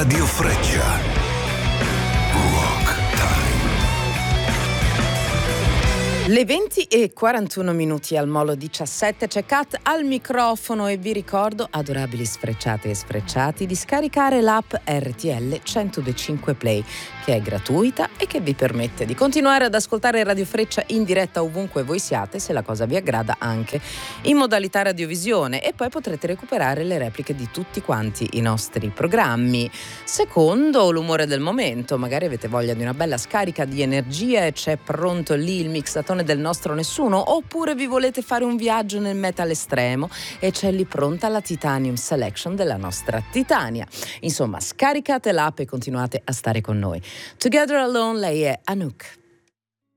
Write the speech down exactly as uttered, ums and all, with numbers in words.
Radio Freccia. Rock Time. Le venti e quarantuno minuti al Molo diciassette, c'è Kat al microfono e vi ricordo, adorabili sfrecciate e sfrecciati, di scaricare l'app R T L centodue Play, che è gratuita e che vi permette di continuare ad ascoltare Radio Freccia in diretta ovunque voi siate, se la cosa vi aggrada, anche in modalità radiovisione, e poi potrete recuperare le repliche di tutti quanti i nostri programmi. Secondo l'umore del momento, magari avete voglia di una bella scarica di energia e c'è pronto lì il mixatone del nostro nessuno, oppure vi volete fare un viaggio nel metal estremo e c'è lì pronta la Titanium Selection della nostra Titania. Insomma, scaricate l'app e continuate a stare con noi. Together Alone, lei è Anouk.